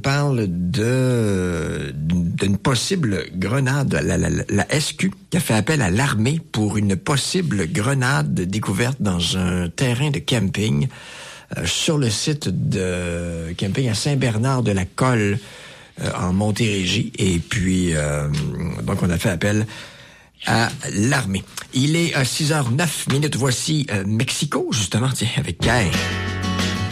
parle d'une possible grenade. La SQ qui a fait appel à l'armée pour une possible grenade découverte dans un terrain de camping sur le site de camping à Saint-Bernard-de-la-Colle en Montérégie. Et puis, donc, on a fait appel à l'armée. Il est à 6h09. Voici Mexico, justement, tiens, avec Guy.